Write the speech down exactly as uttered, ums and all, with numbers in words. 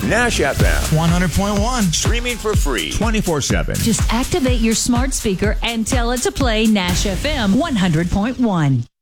Nash F M. one hundred point one. Streaming for free twenty-four seven. Just activate your smart speaker and tell it to play Nash F M one hundred point one.